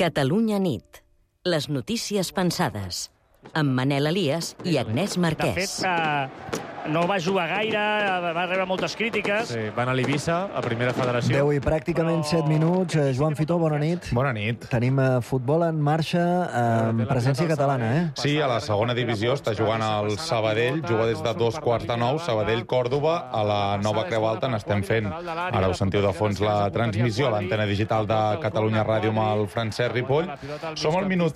Catalunya nit. Les notícies pensades. Amb Manel Elias i Agnès Marquès. De fet, no va jugar gaire, va rebre moltes crítiques. Sí, van a l'Eivissa, a primera federació. 10 i pràcticament 7 minuts. Joan Fitó, bona nit. Bona nit. Tenim futbol en marxa amb presència catalana, eh? Sí, a la segona divisió està jugant el Sabadell, juga des de 2:15, Sabadell-Còrdova, a la Nova Creu Alta n'estem fent. Ara us sentiu de fons la transmissió a l'antena digital de Catalunya Ràdio amb el Francesc Ripoll. Som al minut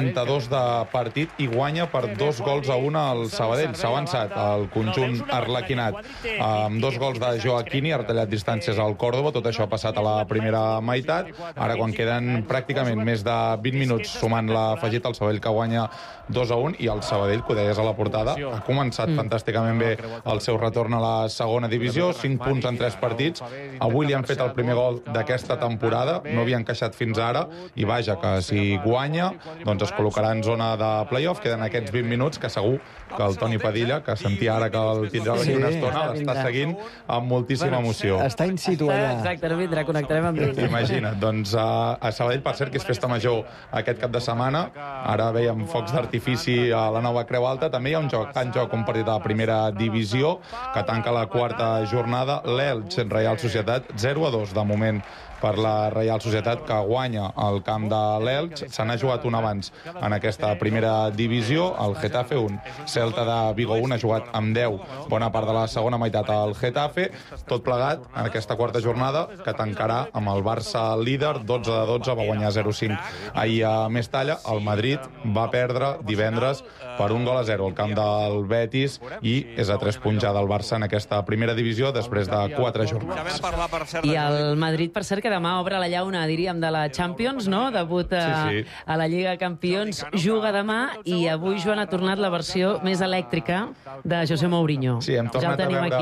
72 de partit i guanya per 2-1 al Sabadell. S'ha avançat el conjunt arlequinat amb 2 gols de Joaquini, ha retallat distàncies al Còrdova. Tot això ha passat a la primera meitat. Ara, quan queden pràcticament més de 20 minuts sumant l'afegit, el Sabadell que guanya 2-1, i el Sabadell, que ho deies a la portada, ha començat fantàsticament bé el seu retorn a la segona divisió, 5 punts en 3 partits. Avui li han fet el primer gol d'aquesta temporada, no havia encaixat fins ara, i vaja, que si guanya, doncs es col·locarà en zona de playoff. Queden aquests 20 minuts que segur que el Toni Padilla, que sentia ara que el tindrà d'aquí una estona, l'està seguint amb moltíssima emoció. Està in situ allà. Exacte, no vindrà, connectarem amb ell. Imagina't, doncs a Sabadell, per cert, que és festa major aquest cap de setmana. Ara veiem focs d'artifici a la Nova Creu Alta. També hi ha en joc un partit de la primera divisió que tanca la quarta jornada. L'Elx, Reial Societat, 0-2 de moment per la Reial Societat, que guanya al camp de l'Elx. Se n'ha jugat un abans en aquesta primera divisió, el Getafe 1, Celta de Vigo 1, ha jugat amb 10 bona part de la segona meitat al Getafe. Tot plegat en aquesta quarta jornada, que tancarà amb el Barça líder, 12-12, va guanyar 0-5 ahir a Mestalla. El Madrid va perdre divendres per 1-0 al camp del Betis i és a 3 punts ja del Barça en aquesta primera divisió després de 4 jornades. I el Madrid, per cert, que demà obre la llauna, diríem, de la Champions, no? Debut a la Lliga de Campions, juga demà, i avui, Joan, ha tornat la versió més elèctrica de José Mourinho. Sí, hem tornat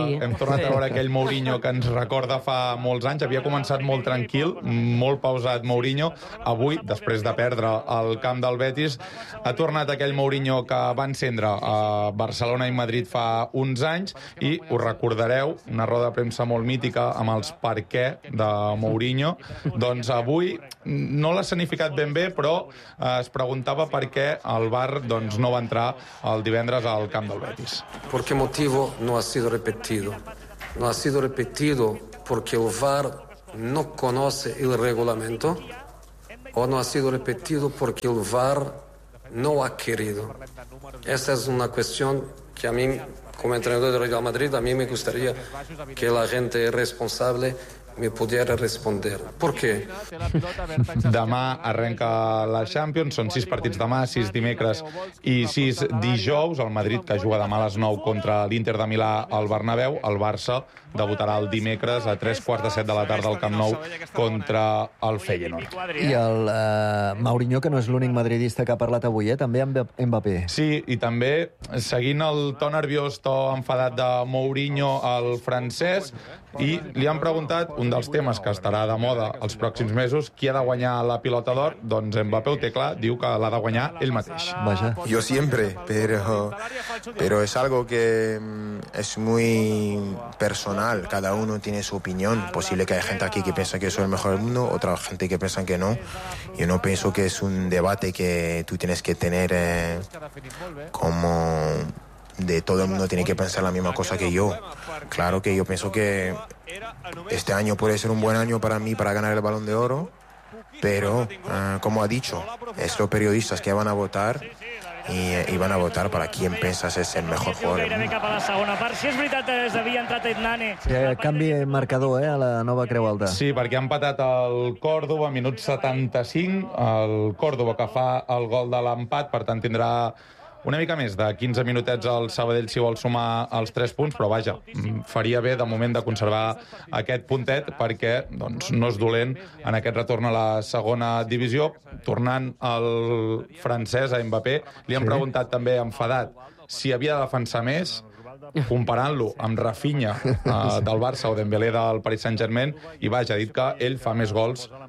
a veure aquell Mourinho que ens recorda fa molts anys. Havia començat molt tranquil, molt pausat Mourinho. Avui, després de perdre el camp del Betis, ha tornat aquell Mourinho que va encendre a Barcelona i Madrid fa uns anys, i us recordareu una roda de premsa molt mítica amb els per què de Mourinho. Doncs avui no l'ha escenificat ben bé, però es preguntava per què el VAR no va entrar el divendres al camp del Betis. ¿Por qué motivo no ha sido repetido? No ha sido repetido porque el VAR no conoce el reglamento, o no ha sido repetido porque el VAR no ha querido. Esta es una cuestión que a mí, como entrenador del Real Madrid, a mí me gustaría que la gente responsable me pudiera responder. ¿Por qué? Demà arrenca la Champions, són 6 partits demà, 6 dimecres i 6 dijous. El Madrid, que juga demà a les 9 contra l'Inter de Milà al Bernabéu. El Barça debutarà el dimecres a 3:15 de la tarda al Camp Nou contra el Feyenoord. I el Mourinho, que no és l'únic madridista que ha parlat avui, també amb Mbappé. Sí, i també, seguint el to nerviós, to enfadat de Mourinho, el francès, i li han preguntat un dels temes que estarà de moda els pròxims mesos, qui ha de guanyar la pilota d'or. Doncs Mbappé ho té clar, diu que l'ha de guanyar ell mateix. Vaja. Yo siempre, pero es algo que es muy personal. Cada uno tiene su opinión. Posible que haya gente aquí que piensa que soy el mejor del mundo, otra gente que piensa que no. Yo no pienso que es un debate que tú tienes que tener como de todo el mundo tiene que pensar la misma cosa que yo. Claro que yo pienso que este año puede ser un buen año para mí para ganar el Balón de Oro, pero como ha dicho, es los periodistas que van a votar i van a votar para quién piensas es el mejor jugador del mundo. Cap a la segona part. Si és veritat, havia entrat Etnane. Canvi marcador, a la Nova Creu Alta. Sí, perquè ha empatat el Còrdova, minut 75. El Còrdova que fa el gol de l'empat, per tant tindrà una mica més de 15 minutets al Sabadell si vol sumar els 3 punts, però vaja, faria bé de moment de conservar aquest puntet perquè no és dolent en aquest retorn a la segona divisió. Tornant al francès, a Mbappé, li han preguntat també enfadat si havia de defensar més, comparant-lo amb Rafinha del Barça o Dembélé del Paris Saint-Germain, i vaja, ha dit que ell fa més gols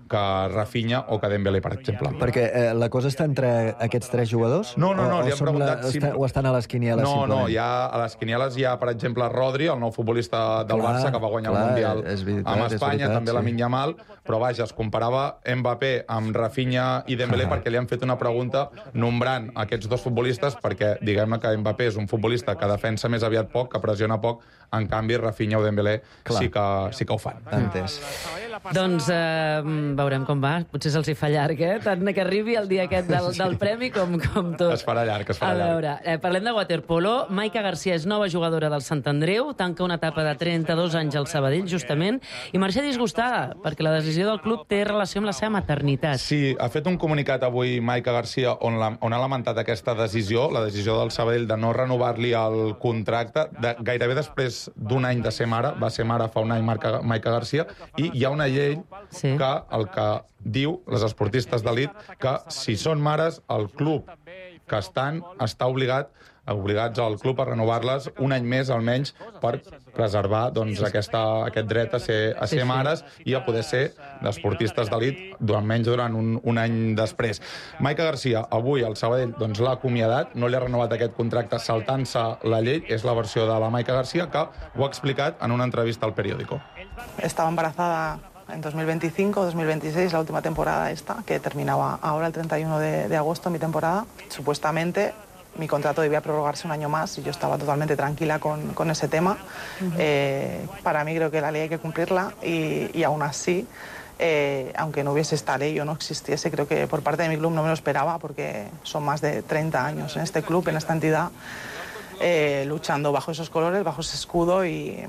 que Rafinha o que Dembélé, per exemple. Perquè la cosa està entre aquests 3 jugadors? No, li han preguntat... O estan a les quinieles, simplement? No, a les quinieles hi ha, per exemple, Rodri, el nou futbolista del Barça, que va guanyar el Mundial amb Espanya, també Lamine Yamal, però vaja, es comparava Mbappé amb Rafinha i Dembélé perquè li han fet una pregunta nombrant aquests 2 futbolistes perquè, diguem-ne que Mbappé és un futbolista que defensa més aviat poc, que pressiona poc, en canvi Rafinha o Dembélé sí que ho fan. Entès. Doncs veurem com va. Potser se'ls hi fa llarg, tant que arribi el dia aquest del premi com tot. Es farà llarg, A veure, parlem de waterpolo. Maica Garcia és nova jugadora del Sant Andreu, tanca una etapa de 32 anys al Sabadell, justament, i marxa disgustada, perquè la decisió del club té relació amb la seva maternitat. Sí, ha fet un comunicat avui Maica Garcia on ha lamentat aquesta decisió, la decisió del Sabadell de no renovar-li el contracte, gairebé després d'un any de ser mare, va ser mare fa un any Maica Garcia, i hi ha una llei que el que diu, les esportistes d'elit, que si són mares, el club que està obligats al club a renovar-les un any més, almenys, per preservar aquest dret a ser mares i a poder ser esportistes d'elit almenys durant un any després. Maica Garcia, avui al Sabadell, l'ha acomiadat, no li ha renovat aquest contracte saltant-se la llei, és la versió de la Maica Garcia, que ho ha explicat en una entrevista al periódico. Estaba embarazada en 2025 o 2026, la última temporada esta, que terminaba ahora el 31 de agosto mi temporada. Supuestamente mi contrato debía prorrogarse un año más y yo estaba totalmente tranquila con ese tema. Para mí creo que la ley hay que cumplirla y aún así, aunque no hubiese esta ley o no existiese, creo que por parte de mi club no me lo esperaba porque son más de 30 años en este club, en esta entidad, luchando bajo esos colores, bajo ese escudo y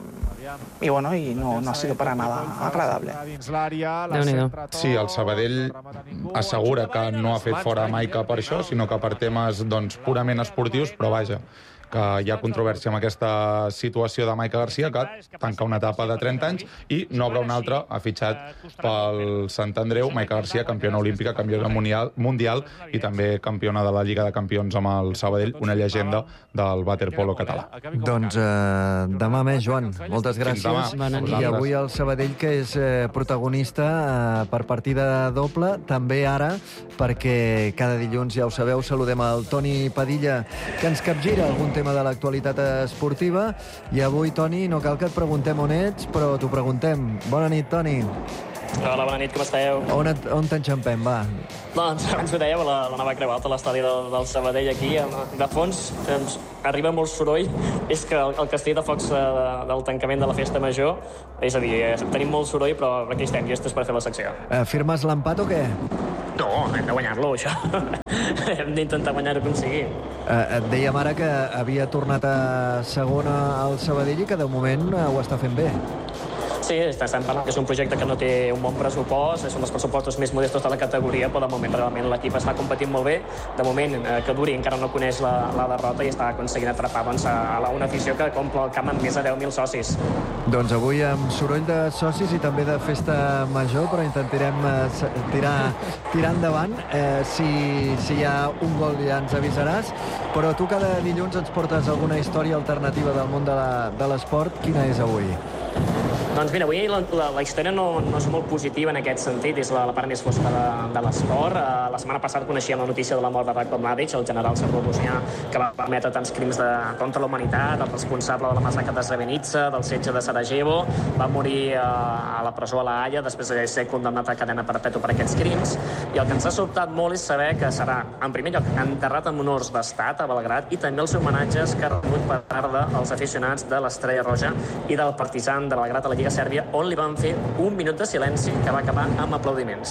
no ha sido para nada agradable. Sí, el Sabadell assegura que no ha fet fora Maica per això, sinó que per temes purament esportius, però vaja, que hi ha controvèrsia amb aquesta situació de Maica Garcia, que tanca una etapa de 30 anys i n'obre una altra, ha fitxat pel Sant Andreu, Maica Garcia, campiona olímpica, campiona mundial i també campiona de la Lliga de Campions amb el Sabadell, una llegenda del waterpolo català. Doncs demà més, Joan. Moltes gràcies. I avui el Sabadell, que és protagonista per partida doble, també ara, perquè cada dilluns, ja ho sabeu, saludem el Toni Padilla, que ens capgira algun tema de l'actualitat esportiva. I avui, Toni, no cal que et preguntem on ets, però t'ho preguntem. Bona nit, Toni. Hola, bona nit, com esteu? On t'enxampem, va? Doncs abans ho dèieu, la nova Creu Alta, l'estadi del Sabadell aquí, de fons, arriba molt soroll. És que el castell de focs del tancament de la festa major, és a dir, tenim molt soroll, però aquí estem, llestos per fer la secció. Firmes l'empat o què? No, hem de guanyar-lo, això. Hem d'intentar guanyar-ho, aconseguir. Et dèiem ara que havia tornat a segona al Sabadell i que de moment ho està fent bé. Sí, estem parlant que és un projecte que no té un bon pressupost, són els pressupostos més modestos de la categoria, però de moment realment l'equip està competint molt bé. De moment, que Duri encara no coneix la derrota i està aconseguint atrapar a una afició que completa el camp amb més de 10.000 socis. Doncs avui amb soroll de socis i també de festa major, però intentarem tirar endavant. Si hi ha un gol ja ens avisaràs, però tu cada dilluns ens portes alguna història alternativa del món de l'esport. Quina és avui? Doncs mira, avui la història no és molt positiva en aquest sentit, és la part més fosca de l'esport. La setmana passada coneixíem la notícia de la mort de Ratko Mladic, el general serbobosnià que va permetre tants crims contra la humanitat, el responsable de la massacre de Srebrenica, del setge de Sarajevo, va morir a la presó a La Haia després de ser condemnat a cadena perpètua per aquests crims. I el que ens ha sobtat molt és saber que serà, en primer lloc, enterrat amb honors d'estat a Belgrad i també els homenatges que ha rebut per part dels aficionats de l'Estrella Roja i del Partizan de Belgrad a la Lliga Sèrbia, on li van fer un minut de silenci que va acabar amb aplaudiments.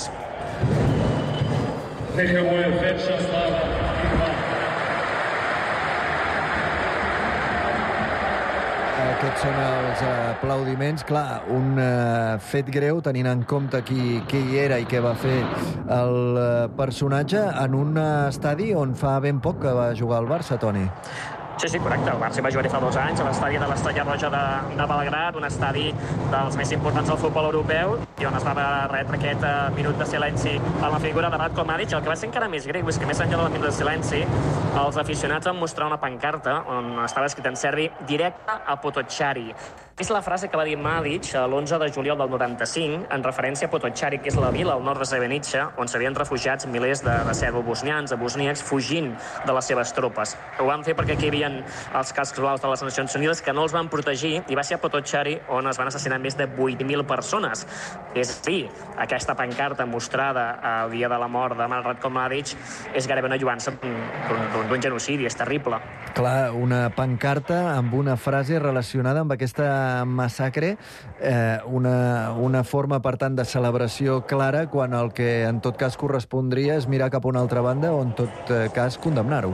Aquests són els aplaudiments. Clar, un fet greu, tenint en compte qui hi era i què va fer el personatge en un estadi on fa ben poc que va jugar el Barça, Toni. Sí, correcte. El Barça va jugar fa 2 anys a l'estadi de l'Estrella Roja de Belgrad, un estadi dels més importants del futbol europeu, i on es va retre aquest minut de silenci a la figura de Ratko Mladic. El que va ser encara més greu és que més enllà del minut de silenci, els aficionats van mostrar una pancarta on estava escrit en serbi "Directe a Potocari", És la frase que va dir Mladic l'11 de juliol del 95 en referència a Potocari, que és la vila al nord de Srebrenica on s'havien refugiats milers de serbo-bosnians, de bosníacs, fugint de les seves tropes. Ho van fer perquè aquí hi havia els cascs blaus de les Nacions Unides que no els van protegir i va ser a Potocari on es van assassinar més de 8.000 persones. És a dir, aquesta pancarta mostrada al dia de la mort de Ratko Mladic és gairebé una lloança d'un genocidi, és terrible. Clar, una pancarta amb una frase relacionada amb aquesta massacre, una forma, per tant, de celebració clara quan el que en tot cas correspondria és mirar cap a una altra banda o en tot cas condemnar-ho.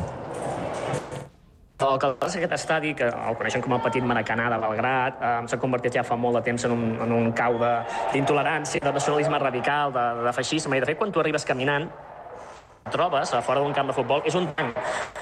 El que passa aquest estadi, que el coneixen com el Petit Maracanà de Belgrad, s'ha convertit ja fa molt de temps en un cau d'intolerància, de nacionalisme radical, de feixisme, i de fet quan tu arribes caminant trobes, a fora d'un camp de futbol, és un tanc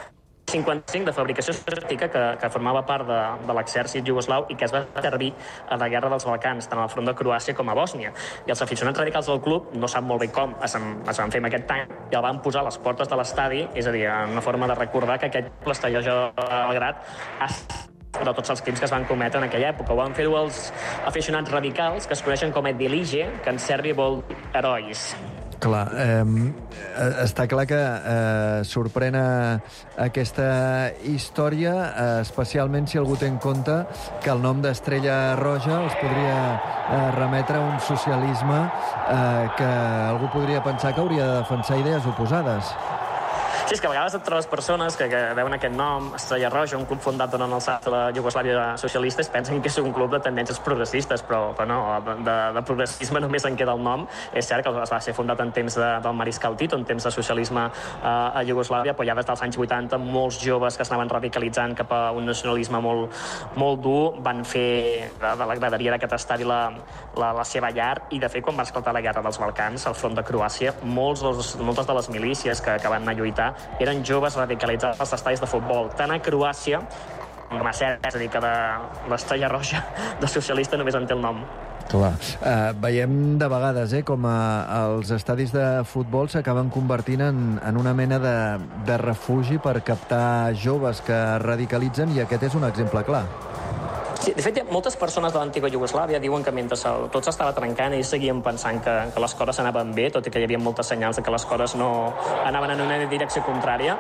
55 de fabricació soviètica que formava part de l'exèrcit iugoslau i que es va servir a la Guerra dels Balcans, tant al front de Croàcia com a Bòsnia. I els aficionats radicals del club no sap molt bé com es van fer amb aquest tanc i el van posar a les portes de l'estadi, és a dir, una forma de recordar que l'estadi de Belgrad de tots els crims que es van cometre en aquella època. Ho van fer-ho els aficionats radicals, que es coneixen com a Dilige, que en serbi vol herois. Clar, està clar que sorprèn aquesta història, especialment si algú té en compte que el nom d'Estrella Roja els podria remetre a un socialisme que algú podria pensar que hauria de defensar idees oposades. Sí, és que a vegades et trobes persones que veuen aquest nom, Estrella Roja, un club fundat durant els anys de la Iugoslàvia socialista, pensen que és un club de tendències progressistes, però no, de progressisme només en queda el nom. És cert que es va ser fundat en temps del mariscal Tito, en temps de socialisme a Iugoslàvia, però ja des dels anys 80 molts joves que s'anaven radicalitzant cap a un nacionalisme molt dur van fer de la graderia d'aquest estadi la seva llar, i de fet quan va esclatar la Guerra dels Balcans al front de Croàcia, moltes de les milícies que van anar a lluitar eren joves radicalitzats als estadis de futbol, tant a Croàcia com a Sèrbia, és a dir, que de l'Estrella Roja de socialista només en té el nom. Clar. Veiem de vegades com els estadis de futbol s'acaben convertint en una mena de refugi per captar joves que radicalitzen, i aquest és un exemple clar. Sí, de fet, moltes persones de l'antiga Iugoslàvia diuen que mentre tot s'estava trencant ells seguien pensant que les coses anaven bé, tot i que hi havia moltes senyals que les coses no anaven en una direcció contrària,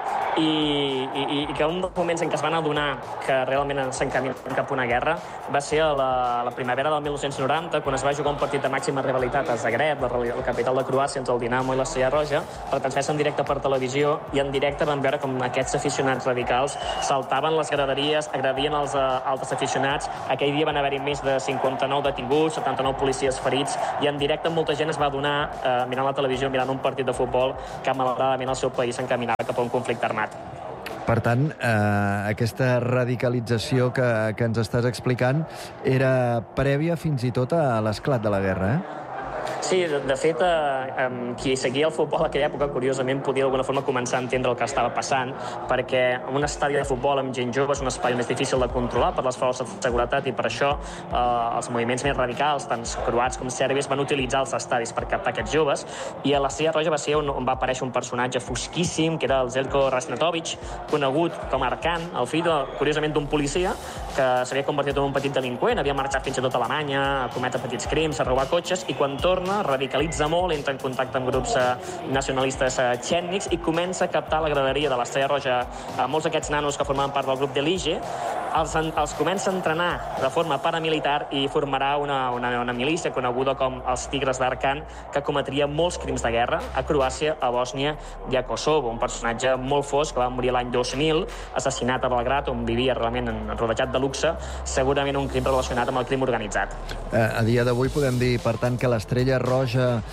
i que un dels moments en què es van adonar que realment s'encaminaven cap a una guerra va ser a la primavera del 1990, quan es va jugar un partit de màxima rivalitat a Zagreb, la capital de Croàcia, entre el Dinamo i l'Estrella Roja, per transmetre en directe per televisió, i en directe van veure com aquests aficionats radicals saltaven les graderies, agredien els altres aficionats. Aquell dia van haver-hi més de 59 detinguts, 79 policies ferits, i en directe molta gent es va adonar, mirant la televisió, mirant un partit de futbol, que malauradament el seu país s'encaminava cap a un conflicte armat. Per tant, aquesta radicalització que ens estàs explicant era prèvia fins i tot a l'esclat de la guerra, Sí, de fet, qui seguia el futbol a aquella època, curiosament, podia d'alguna forma començar a entendre el que estava passant, perquè un estadi de futbol amb gent jove és un espai més difícil de controlar per les forces de seguretat, i per això els moviments més radicals, tant croats com serbis, van utilitzar els estadis per captar aquests joves, i a l'Estrella Roja va ser on va aparèixer un personatge fosquíssim, que era el Zeljko Rasnatovic, conegut com Arkan, el fill, curiosament, d'un policia, que s'havia convertit en un petit delinqüent, havia marxat fins i tot a Alemanya, a cometre petits crims, a robar cotxes, i quan torna radicalitza molt, entra en contacte amb grups nacionalistes txètnics i comença a captar la graderia de l'Estrella Roja a molts d'aquests nanos que formaven part del grup Dilige, els comença a entrenar de forma paramilitar i formarà una milícia coneguda com els Tigres d'Arkan, que cometria molts crims de guerra a Croàcia, a Bòsnia i a Kosovo. Un personatge molt fosc que va morir l'any 2000, assassinat a Belgrad, on vivia realment rodejat de luxe, segurament un crim relacionat amb el crim organitzat. A dia d'avui podem dir, per tant, que l'Estrella Roja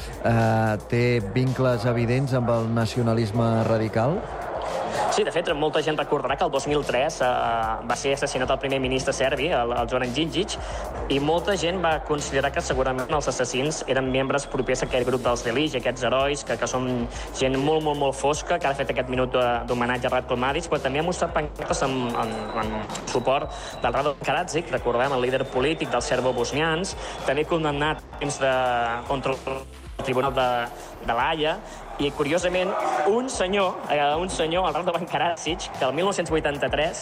té vincles evidents amb el nacionalisme radical? Sí, de fet, molta gent recordarà que el 2003 va ser assassinat el primer ministre serbi, el Zoran Đinđić, i molta gent va considerar que segurament els assassins eren membres propers a aquell grup dels Dilige, aquests herois, que són gent molt, molt, molt fosca, que ha fet aquest minut d'homenatge a Ratko Mladic, però també ha mostrat pancartes en suport del Radovan Karadzic, recordem, el líder polític dels serbo-bosnians, també condemnat contra el Tribunal de l'Haia, i curiosament un senyor, el Radovan Karadzic, que el 1983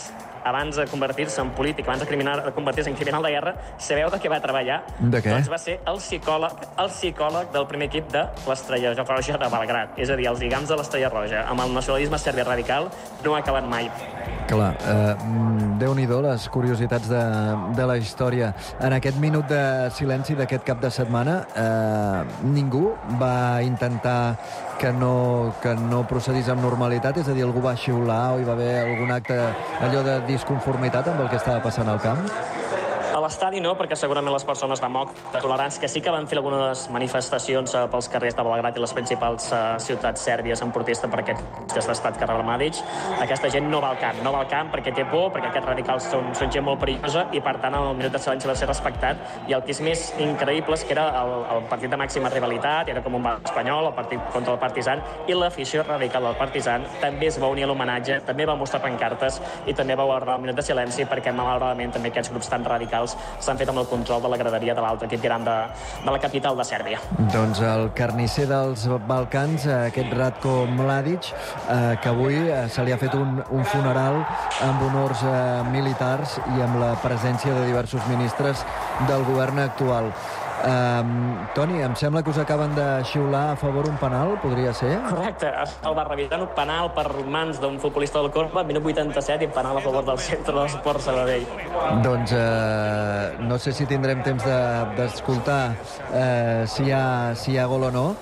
abans de convertir-se en polític, abans de convertir-se en criminal de guerra, sabeu de què va treballar? De què? Doncs va ser el psicòleg del primer equip de l'Estrella Roja de Belgrad. És a dir, els lligams de l'Estrella Roja amb el nacionalisme serbi radical no ha acabat mai. Clar, Déu-n'hi-do les curiositats de la història. En aquest minut de silenci d'aquest cap de setmana, ningú va intentar que no procedís amb normalitat? És a dir, algú va xiular o hi va haver algun acte allò de disconformitat amb el que estava passant al camp? A l'estadi no, perquè segurament les persones demòcrates tolerants, que sí que van fer algunes manifestacions pels carrers de Belgrad i les principals ciutats sèrbies en protesta per aquest d'estat que rep Mladic, aquesta gent no va al camp perquè té por, perquè aquests radicals són gent molt perillosa i, per tant, el minut de silenci va ser respectat. I el que és més increïble és que era el partit de màxima rivalitat, era com un bar espanyol, el partit contra el Partizan, i l'afició radical del Partizan també es va unir a l'homenatge, també va mostrar pancartes i també va guardar el minut de silenci perquè, malauradament, també aquests grups tan radicals s'han fet amb el control de la graderia de l'altre equip gran de la capital de Sèrbia. Doncs el carnisser dels Balcans, aquest Ratko Mladic, que avui se li ha fet un funeral amb honors militars i amb la presència de diversos ministres del govern actual. Toni, em sembla que us acaben de xiular a favor un penal, podria ser? Correcte, el va revisar un penal per mans d'un futbolista del Corba, minut 87, i penal a favor del Centre d'Esport Sabadell. Doncs no sé si tindrem temps d'escoltar si hi ha gol o no.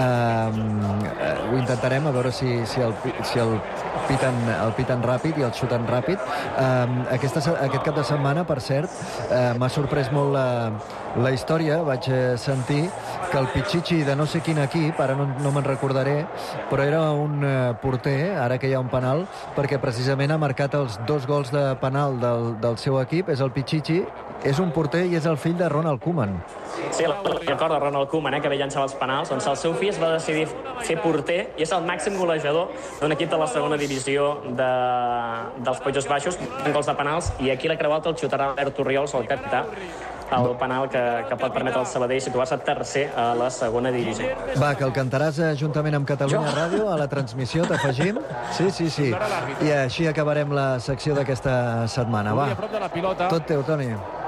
Ho intentarem, a veure si el piten ràpid i el xuten ràpid. Aquest cap de setmana, per cert, m'ha sorprès molt la història. Vaig sentir que el Pichichi de no sé quin equip, ara no me'n recordaré, però era un porter, ara que hi ha un penal, perquè precisament ha marcat els 2 gols de penal del seu equip. És el Pichichi, és un porter i és el fill de Ronald Koeman. Sí, recorda Ronald Koeman, que ve llançava els penals. Doncs el seu fill es va decidir fer porter i és el màxim golejador d'un equip de la segona divisió dels Països Baixos en gols de penals, i aquí la creu alta el xutarà Albert Orriols, el capità, el penal que pot permetre al Sabadell situar-se tercer a la segona divisió. Va, que el cantaràs juntament amb Catalunya Ràdio a la transmissió, t'afegim? Sí. I així acabarem la secció d'aquesta setmana. Va, tot teu, Toni.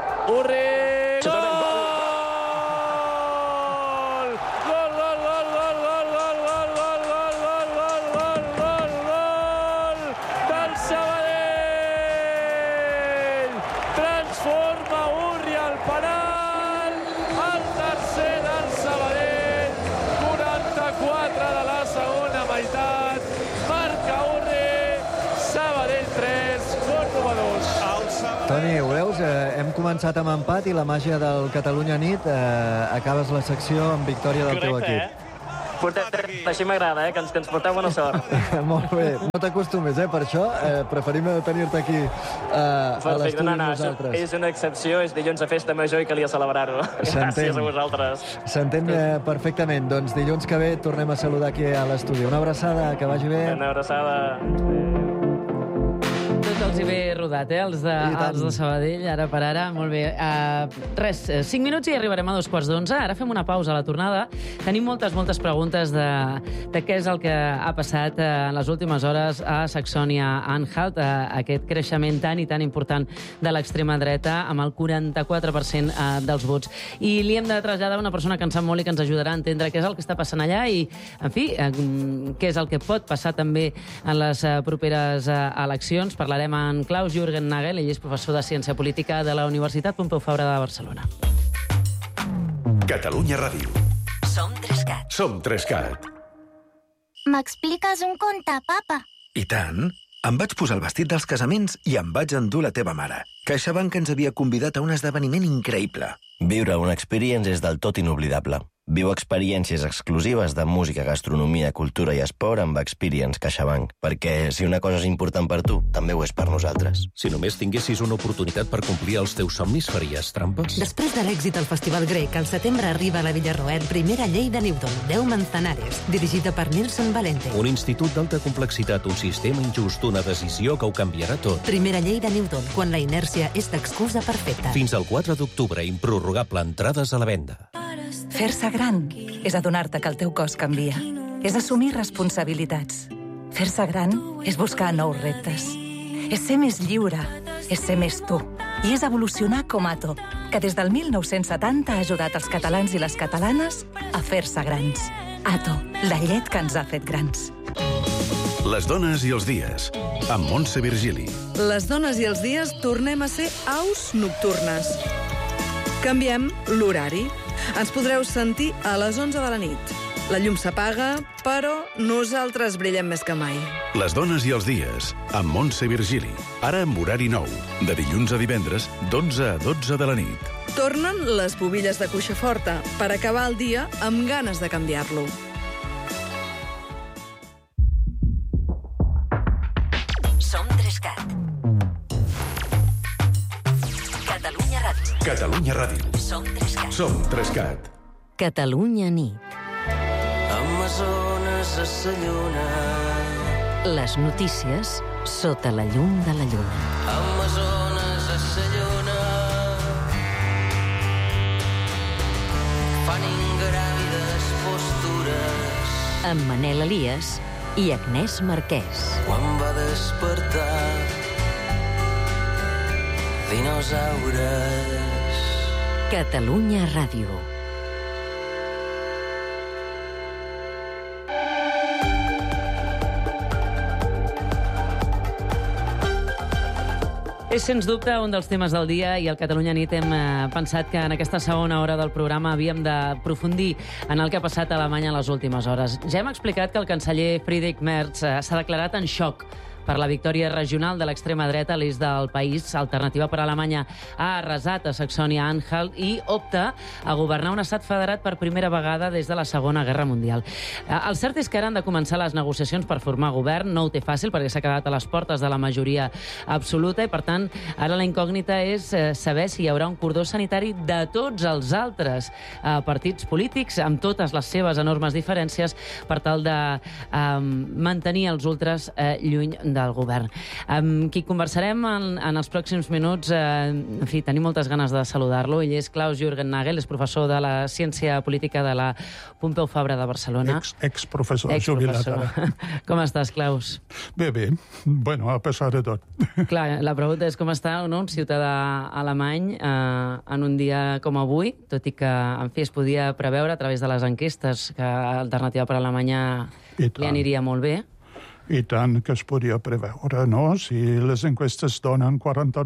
Toni, ho veus? Hem començat amb empat i la màgia del Catalunya Nit. Acabes la secció amb victòria del teu equip. Així m'agrada, que ens porteu bona sort. Molt bé. No t'acostumis, per això preferim tenir-te aquí a l'estudi amb nosaltres. És una excepció, és dilluns a festa major i calia celebrar-ho. Gràcies a vosaltres. S'entén perfectament. Doncs dilluns que ve tornem a saludar aquí a l'estudi. Una abraçada, que vagi bé. Una abraçada. Tot els hi ve rodat, els de Sabadell, ara per ara. Molt bé. 5 minuts i arribarem a 11:15. Ara fem una pausa a la tornada. Tenim moltes preguntes de què és el que ha passat en les últimes hores a Saxònia-Anhalt, aquest creixement tan i tan important de l'extrema dreta, amb el 44% dels vots. I li hem de traslladar a una persona que en sap molt i que ens ajudarà a entendre què és el que està passant allà i, en fi, què és el que pot passar també en les properes eleccions. Parlarem amb Klaus Jürgen Nagel, ell és professor de Ciència Política de la Universitat Pompeu Fabra de Barcelona. Catalunya Ràdio. Som 3CAT. Som 3CAT. M'expliques un conte, papa? I tant. Em vaig posar el vestit dels casaments i em vaig endur la teva mare. CaixaBank ens havia convidat a un esdeveniment increïble. Viure una experience és del tot inoblidable. Viu experiències exclusives de música, gastronomia, cultura i esport amb Experience CaixaBank. Perquè si una cosa és important per tu, també ho és per nosaltres. Si només tinguessis una oportunitat per complir els teus somnis, faries trampes? Després de l'èxit al Festival Grec, al setembre arriba a la Villarroel primera llei de Newton, 10 Manzanares, dirigida per Nilson Valente. Un institut d'alta complexitat, un sistema injust, una decisió que ho canviarà tot. Primera llei de Newton, quan la inèrcia és l'excusa perfecta. Fins al 4 d'octubre, improrrogable, entrades a la venda. Fer-se gran és adonar-te que el teu cos canvia. És assumir responsabilitats. Fer-se gran és buscar nous reptes. És ser més lliure. és ser més tu. I és evolucionar com Ato, que des del 1970 ha ajudat els catalans i les catalanes a fer-se grans. Ato, la llet que ens ha fet grans. Les dones i els dies, amb Montse Virgili. Les dones i els dies tornem a ser aus nocturnes. Canviem l'horari. Ens podreu sentir a les 11 de la nit. La llum s'apaga, però nosaltres brillem més que mai. Les dones i els dies, amb Montse Virgili. Ara amb horari nou, de dilluns a divendres, d'11 a 12 de la nit. Tornen les bobilles de cuixa forta per acabar el dia amb ganes de canviar-lo. Som 3CAT. Catalunya Ràdio. Catalunya Ràdio. Som 3CAT. Som 3CAT. Catalunya nit. Amazones a sa lluna. Les notícies sota la llum de la lluna. Amazones a sa lluna. Fan ingràvides postures. Amb Manel Elias i Agnès Marquès. Quan va despertar dinosaures. Catalunya Ràdio. És, sens dubte, un dels temes del dia i al Catalunya Nit hem pensat que en aquesta segona hora del programa havíem d'aprofundir en el que ha passat a Alemanya en les últimes hores. Ja hem explicat que el canceller Friedrich Merz s'ha declarat en xoc per la victòria regional de l'extrema dreta a l'est del país. Alternativa per Alemanya ha arrasat a Saxònia-Anhalt i opta a governar un estat federat per primera vegada des de la Segona Guerra Mundial. El cert és que ara han de començar les negociacions per formar govern. No ho té fàcil perquè s'ha quedat a les portes de la majoria absoluta i, per tant, ara la incògnita és saber si hi haurà un cordó sanitari de tots els altres partits polítics, amb totes les seves enormes diferències, per tal de mantenir els ultres lluny del govern. Amb qui conversarem en els pròxims minuts, en fi, tenim moltes ganes de saludar-lo. Ell és Klaus-Jürgen Nagel, és professor de la ciència política de la Pompeu Fabra de Barcelona. Ex-professor jubilat ara. Com estàs, Klaus? Bé, bé. Bueno, a pesar de tot. Clar, la pregunta és com està un ciutadà alemany en un dia com avui, tot i que, en fi, es podia preveure a través de les enquestes que Alternativa per Alemanya li aniria molt bé. I tant que es podia preveure, no? Si les enquestes donen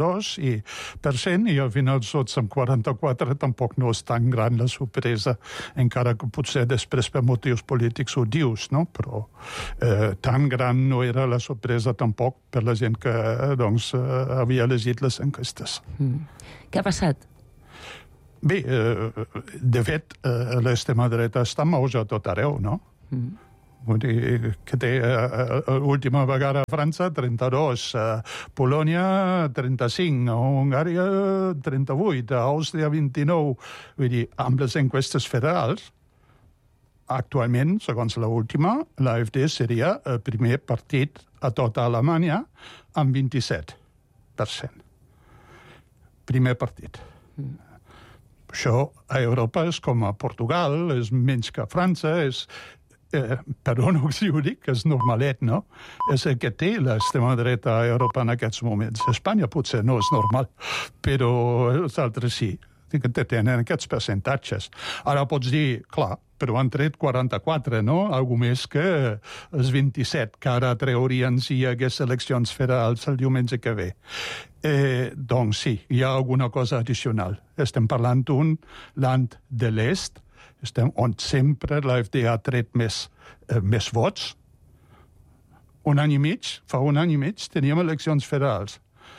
42% i al final sots amb 44, tampoc no és tan gran la sorpresa, encara que potser després per motius polítics ho dius, no? Però tan gran no era la sorpresa tampoc per la gent que doncs, havia llegit les enquestes. Què ha passat? Bé, de fet, l'extrema dreta està en auge a tot arreu, no? Vull dir que té l'última vegada a França 32, a Polònia 35, a Hongària 38, a Àustria 29. Vull dir, amb les enquestes federals, actualment, segons l'última, l'AfD seria el primer partit a tota Alemanya amb 27%. Primer partit. Això a Europa és com a Portugal, és menys que a França, és... però no us ho dic, és normalet, no? És el que té l'extrema dreta a Europa en aquests moments. A Espanya potser no és normal, però els altres sí, que tenen aquests percentatges. Ara pots dir, clar, però han tret 44, no? Algo més que els 27, que ara treurien si hi hagués eleccions federals el diumenge que ve. Doncs sí, hi ha alguna cosa addicional. Estem parlant d'un land de l'est, on sempre l'AfD ha tret més vots. Fa un any i mig, teníem eleccions federals.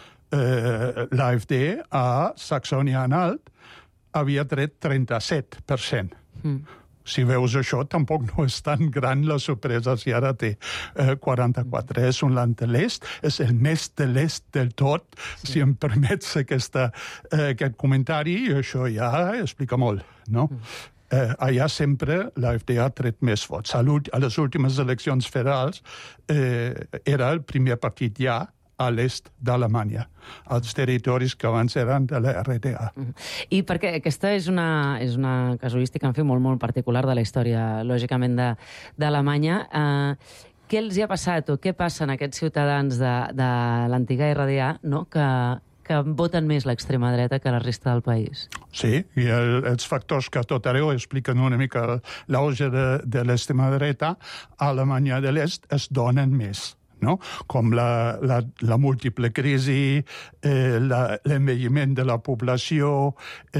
L'AfD a Saxònia-Anhalt havia tret 37%. Si veus això, tampoc no és tan gran la sorpresa si ara té 44. És un land de l'est, és el més de l'est del tot, si em permets aquest comentari, això ja explica molt, no? Allà sempre l'AfD ha tret més vots. A les últimes eleccions federals era el primer partit ja a l'est d'Alemanya, als territoris que abans eren de la RDA. I perquè aquesta és una casuística, en fi, molt, molt particular de la història, lògicament, d'Alemanya. Què els hi ha passat o què passen a aquests ciutadans de l'antiga RDA, no? Que que voten més l'extrema dreta que la resta del país. Sí, i els factors que a tot arreu expliquen una mica l'auge de l'extrema dreta, a Alemanya de l'Est es donen més, no? Com la múltiple crisi, l'envelliment de la població,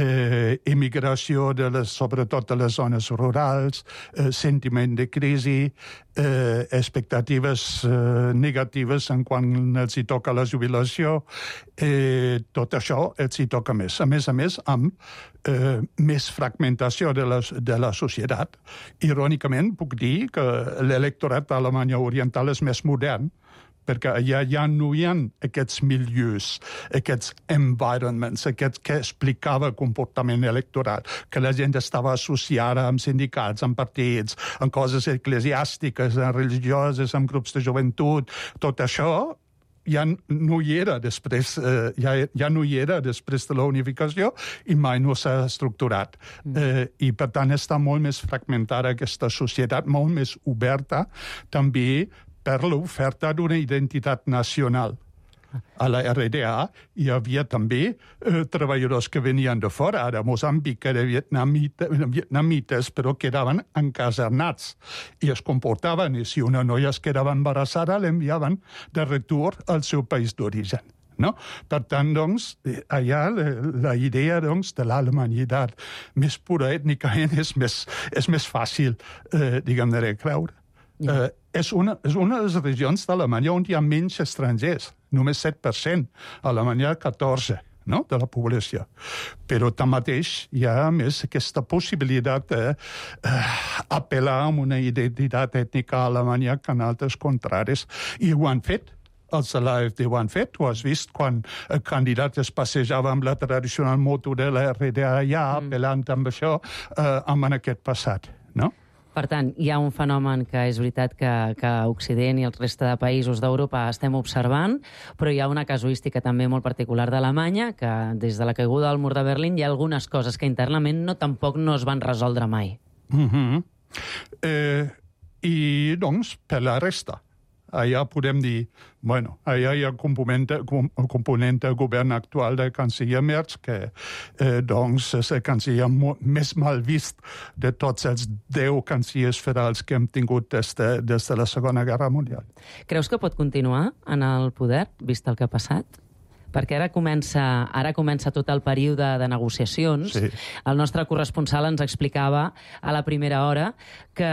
immigració sobretot de les zones rurals, sentiment de crisi, expectatives negatives en quan els hi toca la jubilació, tot això els hi toca més. A més, amb més fragmentació de la societat. Irònicament, puc dir que l'electorat a Alemanya Oriental és més modern, perquè allà ja no hi ha aquests milieux, aquests environments, aquests que explicava el comportament electoral, que la gent estava associada amb sindicats, amb partits, amb coses eclesiàstiques, religioses, amb grups de joventut. Tot això ja no hi era després, ja no hi era després de la unificació i mai no s'ha estructurat. I per tant està molt més fragmentada aquesta societat, molt més oberta també per l'oferta d'una identitat nacional. A la RDA hi havia també treballadors que venien de fora, de Moçambic, de vietnamites, però quedaven encasernats i es comportaven, i si una noia es quedava embarassada, l'enviaven de retorn al seu país d'origen. No? Per tant, doncs, allà la idea doncs, de l'alemanitat més pura ètnicament és més fàcil, diguem, de creure. És una de les regions d'Alemanya on hi ha menys estrangers, només 7%, a Alemanya 14%, no? De la població. Però tanmateix hi ha més aquesta possibilitat d'apel·lar a una identitat ètnica a Alemanya que en altres contraris. I ho han fet. Els de l'AfD ho han fet, ho has vist quan el candidat es passejava amb la tradicional moto de la RDA ja, apel·lant amb això, amb aquest passat, no? Per tant, hi ha un fenomen que és veritat que Occident i el resta de països d'Europa estem observant, però hi ha una casuística també molt particular d'Alemanya, que des de la caiguda del mur de Berlín hi ha algunes coses que internament tampoc no es van resoldre mai. I, doncs, per la resta. Allà podem dir, bueno, allà hi ha el component del govern actual del canceller Merz, que doncs és el canceller més mal vist de tots els 10 cancellers federals que hem tingut des de la Segona Guerra Mundial. Creus que pot continuar en el poder, vist el que ha passat? Perquè ara comença tot el període de negociacions. Sí. El nostre corresponsal ens explicava a la primera hora que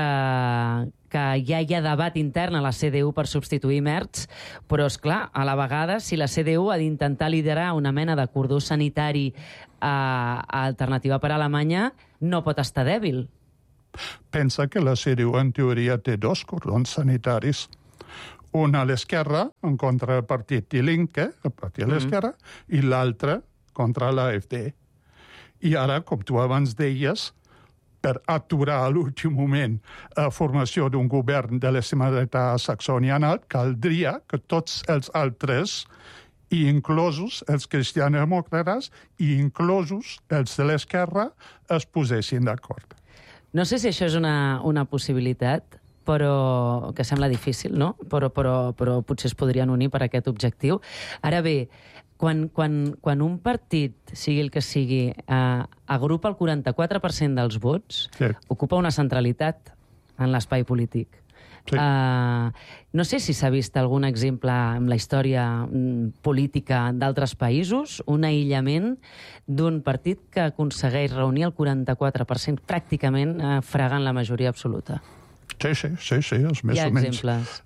ja hi ha debat intern a la CDU per substituir Merz, però, és clar, a la vegada, si la CDU ha d'intentar liderar una mena de cordó sanitari a Alternativa per Alemanya, no pot estar dèbil. Pensa que la CDU, en teoria, té 2 cordons sanitaris. Un a l'esquerra, en contra del partit Die Linke, el partit a l'esquerra, i l'altre contra l'AfD. I ara, com tu abans deies, per aturar a l'últim moment la formació d'un govern de l'extrema dreta a Saxònia-Anhalt, caldria que tots els altres, i inclosos els cristianodemòcrates, i inclosos els de l'esquerra, es posessin d'acord. No sé si això és una possibilitat, però que sembla difícil, no? Però potser es podrien unir per aquest objectiu. Ara bé, quan un partit, sigui el que sigui, agrupa el 44% dels vots, sí, ocupa una centralitat en l'espai polític. Sí. No sé si s'ha vist algun exemple en la història política d'altres països, un aïllament d'un partit que aconsegueix reunir el 44%, pràcticament fregant la majoria absoluta. Sí, és més o menys.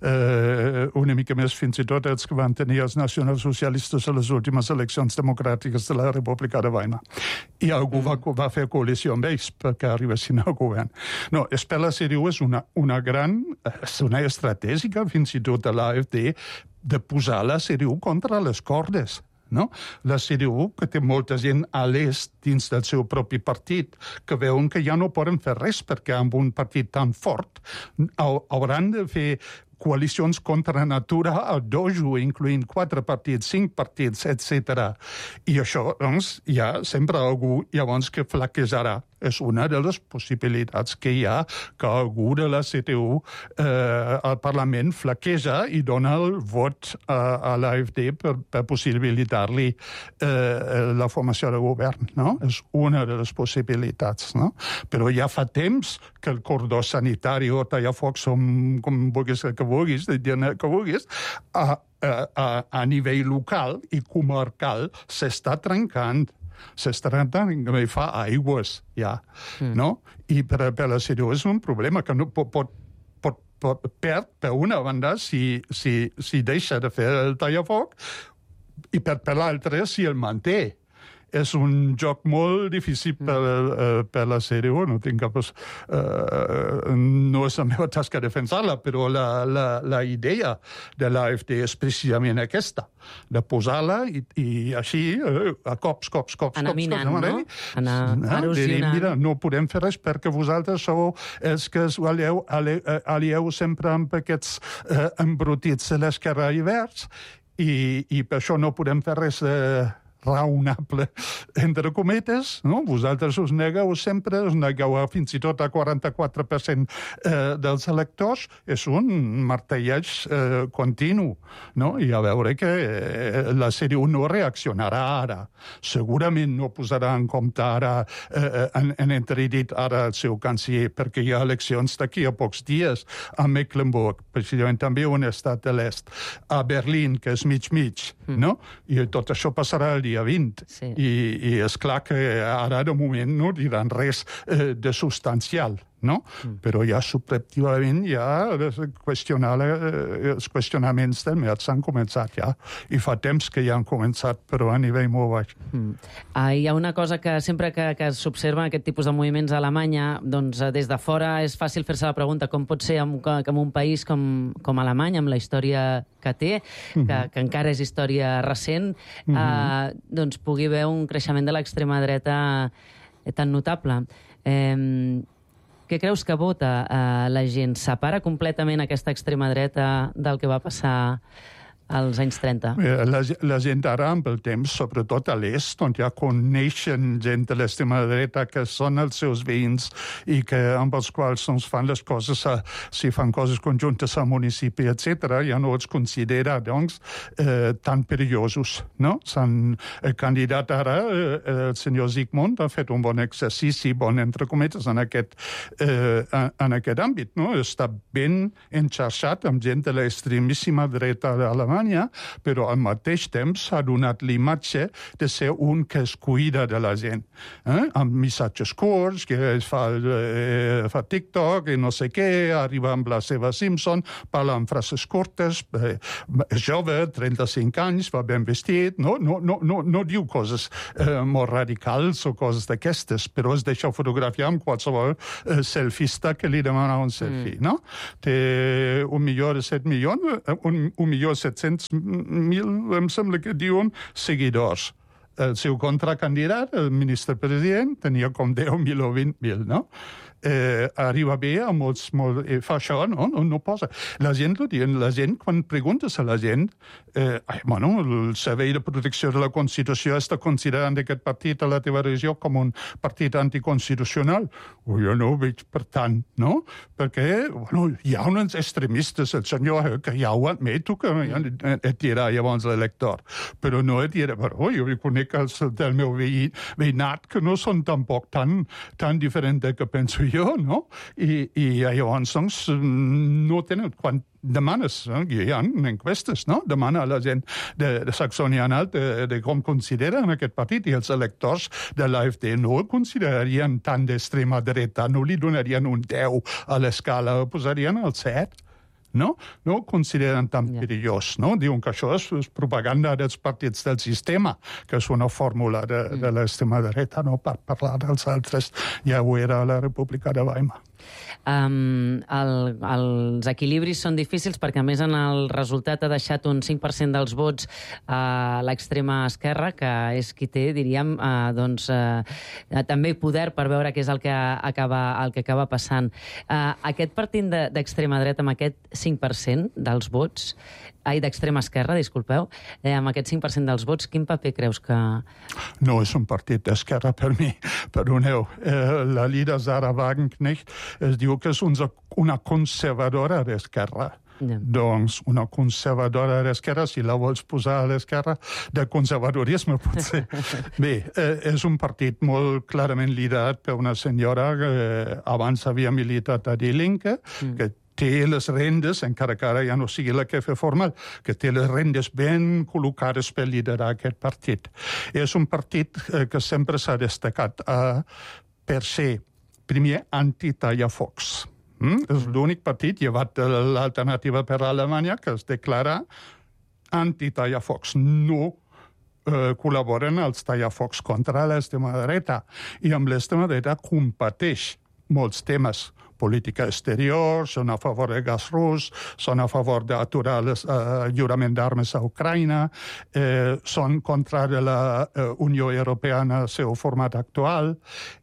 Una mica més fins i tot els que van tenir els nacionalsocialistes a les últimes eleccions democràtiques de la República de Weimar. I algú va fer coalició amb ells perquè arribessin al govern. No, per la CDU és una estratègica fins i tot de l'AfD de posar la CDU contra les cordes. No? La CDU, que té molta gent a l'est dins del seu propi partit, que veuen que ja no poden fer res perquè amb un partit tan fort hauran de fer coalicions contra natura al dojo, incloent 4 partits, 5 partits, etc. I això, doncs, hi ha sempre algú llavors que flaquejarà És una de les possibilitats que hi ha, que algú de la CTU al Parlament flaqueja i dona el vot a l'AfD per possibilitar-li la formació de govern, no? És una de les possibilitats, no? Però ja fa temps que el cordó sanitari o tallafocs, com vulguis que vulguis, a nivell local i comarcal s'està trencant. Fa aigües, ja, no? I per la CDU és un problema que no pot perd, per una banda, si deixa de fer el tallafoc, i per l'altra, si el manté. És un joc molt difícil per la CDU, no tinc cap... No és la meva tasca defensar-la, però la idea de l'AfD és precisament aquesta, de posar-la i així, a cops. Anar minant, no? Anar erosionant. Mira, no podem fer res perquè vosaltres sou els que us alieu sempre amb aquests embrutits de l'esquerra i verds i per això no podem fer res raonable, entre cometes, no? Vosaltres us negueu sempre, us negueu fins i tot a 44% dels electors, és un martelleig continu, no? I a veure que la CDU no reaccionarà ara. Segurament no posarà en compte ara, en entredit ara el seu canciller, perquè hi ha eleccions d'aquí a pocs dies a Mecklenburg, precisament també un estat de l'est, a Berlín, que és mig, no? I tot això passarà el dia 20. Sí. I és clar que ara, de moment, no diran res de substancial, no? Però ja subjectivament els qüestionaments del MERS han començat ja. I fa temps que ja han començat, però a nivell molt baix. Hi ha una cosa que sempre que s'observa aquest tipus de moviments a Alemanya, doncs des de fora és fàcil fer-se la pregunta com pot ser que en un país com Alemanya, amb la història que té, que encara és història recent, doncs pugui haver un creixement de l'extrema dreta tan notable. Què creus que vota la gent? Separa completament aquesta extrema dreta del que va passar als anys 30? La gent ara, amb el temps, sobretot a l'est, on ja coneixen gent de l'extrema dreta que són els seus veïns i que amb els quals fan les coses, si fan coses conjuntes al municipi, etc., ja no els considera, doncs, tan perillosos, no? El candidat ara, el senyor Zygmunt, ha fet un bon exercici, bon entre cometes, en aquest àmbit, no? Està ben enxarxat amb gent de l'extremíssima dreta d'Alemanya, però al mateix temps ha donat l'imatge de ser un que es cuida de la gent. Amb missatges curts, que fa TikTok i no sé què, arriba amb la seva Simpson, parla amb frases curtes, és jove, 35 anys, va ben vestit, no diu coses molt radicals o coses d'aquestes, però es deixa fotografiar amb qualsevol selfista que li demana un selfie, no? Té 1.700.000, em sembla que diuen, seguidors. El seu contracandidat, el ministre-president, tenia com 10.000 o 20.000, no? Arriba bé a molts... fa això, no posa. La gent, quan preguntes a la gent, el Servei de Protecció de la Constitució està considerant aquest partit a la teva regió com un partit anticonstitucional. Jo no ho veig per tant, no? Perquè, hi ha uns extremistes, el senyor que ja ho admeto que et dirà llavors l'elector, però no et dirà, però jo conec els del meu veïnat que no són tampoc tan diferents que penso jo, no? I llavors, doncs, no tenen... Quan demanes, hi ha enquestes, no? Demana a la gent de Saxònia-Anhalt de com consideren aquest partit, i els electors de l'AfD no el considerarien tan d'extrema dreta, no li donarien un 10 a l'escala, el posarien al 7. No ho consideren tan perillós, no? Diuen que això és propaganda dels partits del sistema, que és una fórmula de l'extrema dreta, no? Per parlar dels altres, ja ho era a la República de Weimar. Els equilibris són difícils perquè, a més, en el resultat ha deixat un 5% dels vots a l'extrema esquerra, que és qui té, diríem, també poder per veure què és el que acaba passant. Aquest partit d'extrema dreta, amb aquest 5% dels vots, d'extrema esquerra, disculpeu, amb aquest 5% dels vots, quin paper creus que... No és un partit d'esquerra per mi, perdoneu. La líder Sahra Wagenknecht es diu que és una conservadora d'esquerra. Doncs una conservadora d'esquerra, si la vols posar a l'esquerra, de conservadorisme, potser. Bé, és un partit molt clarament liderat per una senyora que abans havia militat a Die Linke, que té les rendes, encara que ara ja no sigui la jefe formal, que té les rendes ben col·locades per liderar aquest partit. És un partit que sempre s'ha destacat per ser, primer, anti-tallafocs. És l'únic partit, llevat de l'Alternativa per Alemanya, que es declara anti-tallafocs. No col·laboren els tallafocs contra l'extrema dreta. I amb l'extrema dreta competeix molts temes. Política exterior, són a favor del gas rus, són a favor d'aturar el lliurament d'armes a Ucraïna, són contra de la Unió Europea en el seu format actual,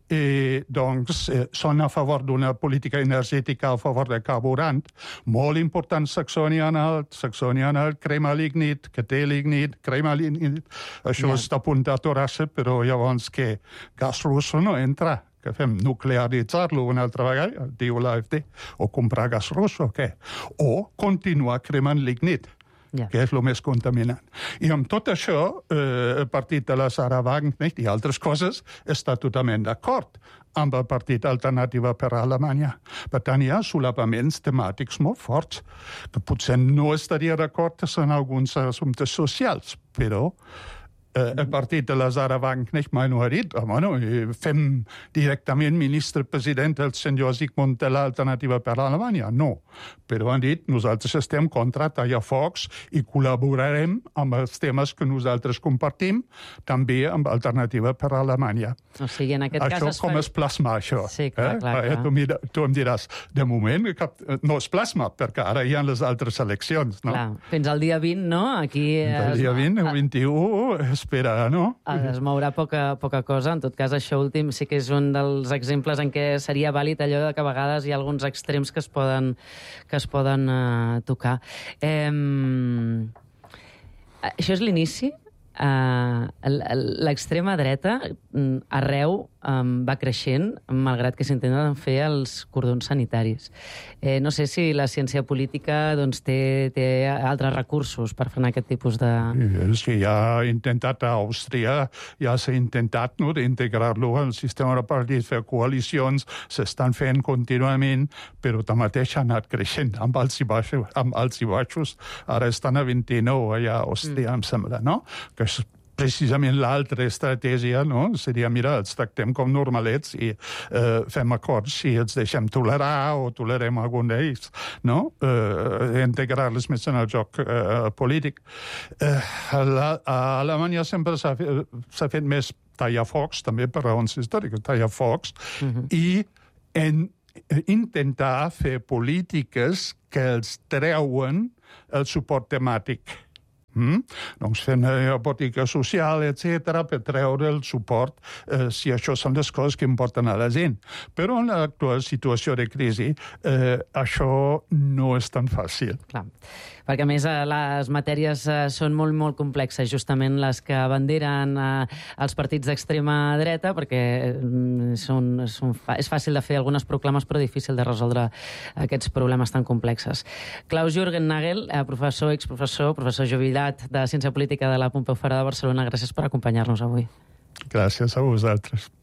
doncs són a favor d'una política energètica a favor de carburant. Molt important Saxònia-Anhalt, crema lignit, que té lignit, crema lignit. Això està a punt d'aturar-se, però llavors que gas rus no entra. Que fem? Nuclearitzar-lo una altra vegada, diu l'AfD, o comprar gas rus o què? O continuar cremant lignit, que és el més contaminant. I amb tot això, el partit de la Sahra Wagenknecht i altres coses està totalment d'acord amb el partit Alternativa per Alemanya. Per tant, hi ha solapaments temàtics molt forts, que potser no estaria d'acord en alguns assumptes socials, però el partit de la Sahra Wagenknecht mai no ha dit fem directament ministre-president el senyor Zygmunt de l'Alternativa per Alemanya. No, però han dit nosaltres estem contra tallafocs i col·laborarem amb els temes que nosaltres compartim, també amb Alternativa per Alemanya. O sigui, en aquest cas... Això com es plasma, això? Sí, clar. Tu em diràs, de moment no es plasma, perquè ara hi ha les altres eleccions, no? Clar, fins al dia 20, no? Aquí... El dia 20, el 21... espera, no? Es mourà poca cosa. En tot cas, això últim sí que és un dels exemples en què seria vàlid allò que a vegades hi ha alguns extrems que es poden tocar. Això és l'inici? L'extrema dreta arreu va creixent, malgrat que s'intenten fer els cordons sanitaris. No sé si la ciència política té altres recursos per frenar aquest tipus de... És que ja ha intentat a Àustria, ja s'ha intentat d'integrar-lo al sistema de partits, fer coalicions, s'estan fent contínuament, però tanmateix ha anat creixent amb alts i baixos. Ara estan a 29 allà a Àustria, em sembla, no? Que és precisament l'altra estratègia, no? Seria, mira, els tractem com normalets i fem acords si els deixem tolerar o tolerem algun d'ells, no? Integrar-les més en el joc polític. A Alemanya sempre s'ha fet més tallafocs, també per raons històriques, tallafocs, i intentar fer polítiques que els treuen el suport temàtic. Doncs fent política social, etc., per treure el suport, si això són les coses que importen a la gent. Però en l'actual situació de crisi, això no és tan fàcil. Clar, perquè a més les matèries són molt, molt complexes, justament les que abanderen els partits d'extrema dreta, perquè és fàcil de fer algunes proclames, però difícil de resoldre aquests problemes tan complexes. Klaus-Jürgen Nagel, exprofessor jubilat de Ciència Política de la Pompeu Fabra de Barcelona, gràcies per acompanyar-nos avui. Gràcies a vosaltres.